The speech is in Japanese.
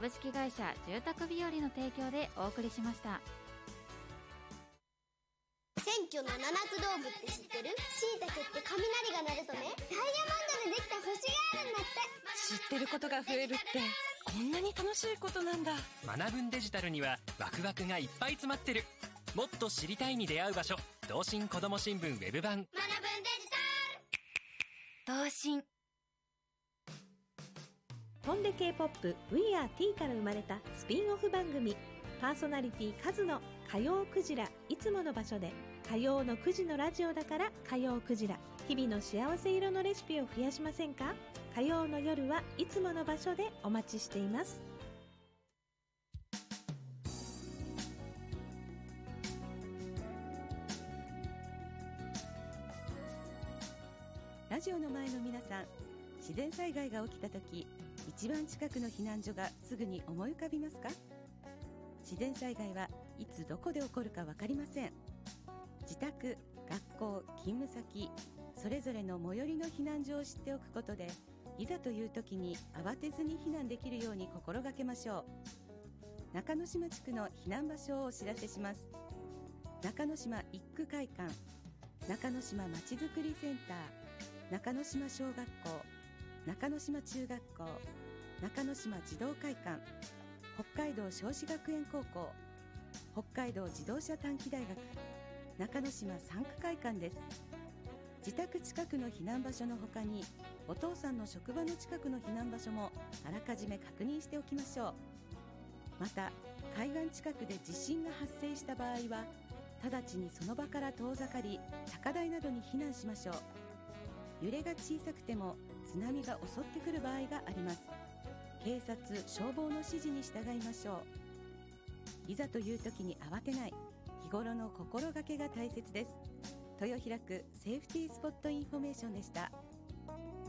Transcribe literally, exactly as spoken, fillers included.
株式会社住宅日和の提供でお送りしました。 選挙の七つ道具って知ってる？しいたけって雷が鳴るとね、ダイヤモンドでできた星があるんだって。 知ってることが増えるってこんなに楽しいことなんだ。 学ぶんデジタルにはワクワクがいっぱい詰まってる。もっと知りたいに出会う場所、同心こども新聞ウェブ版。 学ぶんデジタル。 同心。 飛んで K-ポップ We Are T から生まれたスピンオフ番組、パーソナリティカズの火曜クジラいつもの場所で、火曜のくじのラジオだから火曜クジラ。日々の幸せ色のレシピを増やしませんか？火曜の夜はいつもの場所でお待ちしています。 ラジオの前の皆さん、自然災害が起きた時、一番近くの避難所がすぐに思い浮かびますか？自然災害はいつどこで起こるか分かりません。自宅、学校、勤務先、それぞれの最寄りの避難所を知っておくことで、いざという時に慌てずに避難できるように心がけましょう。中之島地区の避難場所をお知らせします。中之島一区会館、中之島まちづくりセンター、中之島小学校、中之島中学校、中之島児童会館、北海道少子学園高校、北海道自動車短期大学、中之島産区会館です。自宅近くの避難場所の他に、お父さんの職場の近くの避難場所もあらかじめ確認しておきましょう。また、海岸近くで地震が発生した場合は、直ちにその場から遠ざかり、高台などに避難しましょう。揺れが小さくても津波が襲ってくる場合があります。警察、消防の指示に従いましょう。いざという時に慌てない、日頃の心がけが大切です。豊平区セーフティースポットインフォメーションでした。